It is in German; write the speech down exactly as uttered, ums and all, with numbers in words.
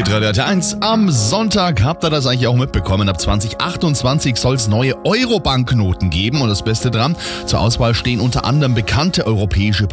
Hitradio R T eins. Am Sonntag habt ihr das eigentlich auch mitbekommen. Ab zwanzig achtundzwanzig soll es neue Euro-Banknoten geben. Und das Beste dran, zur Auswahl stehen unter anderem bekannte europäische